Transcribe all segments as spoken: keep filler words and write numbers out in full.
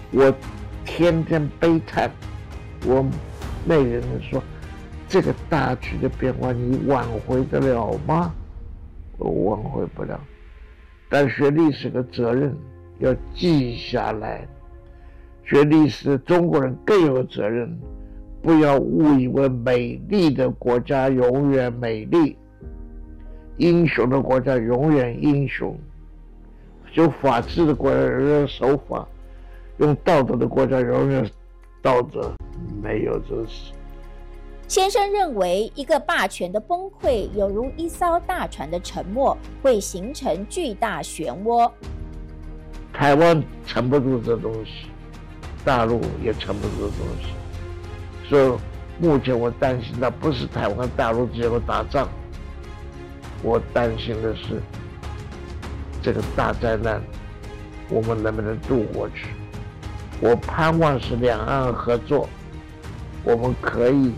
我天天悲叹，我那人说，这个大局的变化你挽回得了吗？我挽回不了。但学历史的责任要记下来，学历史的中国人更有责任，不要误以为美丽的国家永远美丽，英雄的国家永远英雄，有法治的国家永远守法，用道德的国家永远道德，没有这事。 先生认为，一个霸权的崩溃有如一艘大船的沉没，会形成巨大漩涡。 台湾撑不住这东西，大陆也撑不住这东西，所以目前我担心的不是台湾大陆之间的打仗，我担心的是这个大灾难我们能不能度过去。我盼望是两岸合作，我们可以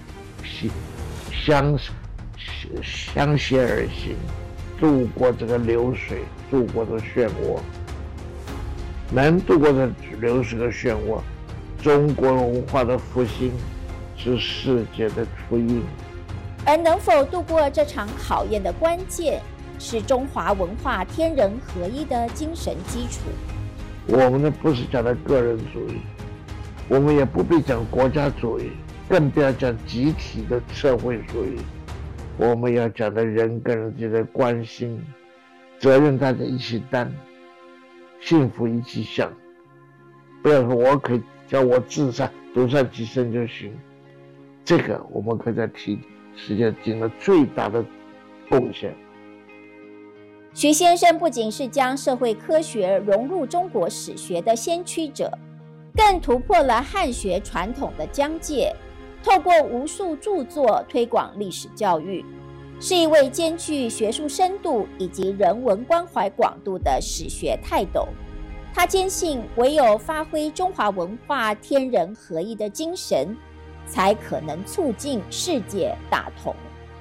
相相携而行，渡过这个流水，渡过这个漩涡。能渡过这流水的漩涡，中国文化的复兴是世界的福音。 而能否度过这场考验的关键，是中华文化天人合一的精神基础。 我们呢不是讲的个人主义，我们也不必讲国家主义，更不要讲集体的社会主义。我们要讲的人跟人之间的关心，责任大家一起担，幸福一起享。不要说我可以叫我至善独善其身就行，这个我们可以在替世界尽了最大的贡献。 徐先生不仅是将社会科学融入中国史学的先驱者，更突破了汉学传统的疆界，透过无数著作推广历史教育，是一位兼具学术深度以及人文关怀广度的史学泰斗。他坚信，唯有发挥中华文化天人合一的精神，才可能促进世界大同。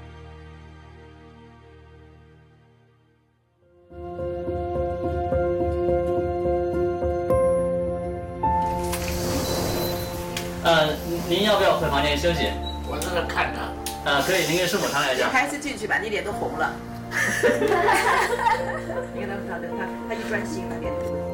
呃，您要不要回房间休息？ 我在那看他。 呃，可以，您跟师母商量一下。 你还是进去吧，你脸都红了。你看他，他他他一专心了，脸都。